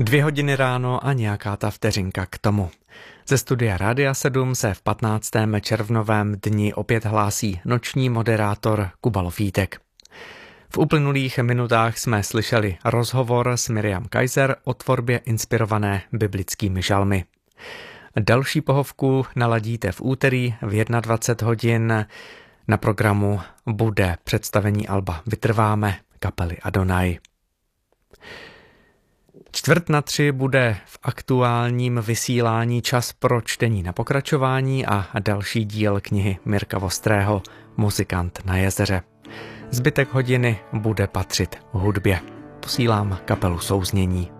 2 hodiny ráno a nějaká ta vteřinka k tomu. Ze studia Rádia 7 se v 15. červnovém dni opět hlásí noční moderátor Kuba Lofítek. V uplynulých minutách jsme slyšeli rozhovor s Miriam Kaiser o tvorbě inspirované biblickými žalmy. Další pohovku naladíte v úterý v 21 hodin. Na programu bude představení alba Vytrváme kapely Adonai. 2:45 bude v aktuálním vysílání čas pro čtení na pokračování a další díl knihy Mirka Vostrého Muzikant na jezeře. Zbytek hodiny bude patřit hudbě. Posílám kapelu Souznění.